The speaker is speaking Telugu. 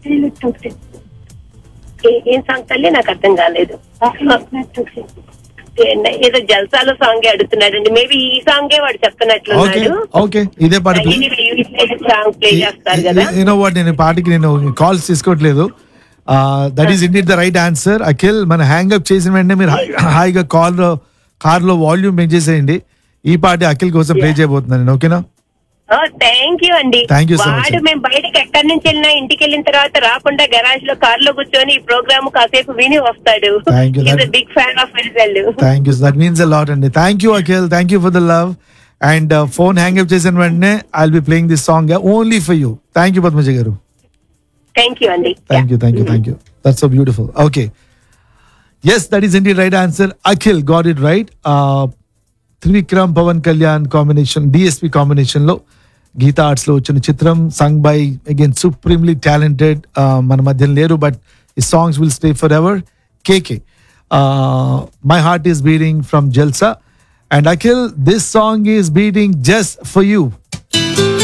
ఏం సాంగ్ తల్లి నాకు అర్థం కాలేదు. ఏదో జల్సాలో సాంగ్ అడుగుతున్నాడండి. మేబీ ఈ సాంగే వాడు చెప్తున్నట్లున్నాడు. ఓకే ఇదే పాట సాంగ్ ప్లే చేస్తారు కదా. నేను పాటకి నేను కాల్స్ తీసుకోవట్లేదు. That is indeed the right answer. Akhil, మన హ్యాంగ్అప్ చేసిన వెంటనే మీరు హాయిగా కార్ లో వాల్యూమ్ పెంచేసేయండి. ఈ పాట అఖిల్ కోసం ప్లే చేయబోతున్నాను నేను. ఓకేనా? థ్యాంక్ యూ అండి. వాడు మేము బయటకి ఎక్కడి నుంచి వెళ్ళినా ఇంటికి వెళ్ళిన తర్వాత రాకుండా గరాజ్ లో కార్ లో కూర్చొని ఈ ప్రోగ్రామ్ కాసేపు విని వస్తాడు. Big fan of well. Thank you, that means a lot అండి. Thank you Akhil, thank you for the love. And phone hang up చేసిన వెంటనే I will be playing this song only for you. Thank you Padmaja గారు. థ్యాంక్ యూ అండి. Thank you. That's so beautiful. Okay, yes, that is indeed right answer. Akhil got it right. Trivikram Pawan Kalyan combination, DSP combination లో గీతా ఆర్ట్స్ లో వచ్చిన చిత్రం, sung by again supremely talented, మన మధ్య లేరు బట్ ఈ songs will stay for ever, KK. My heart is beating from Jalsa. And Akhil, this song is beating just for you.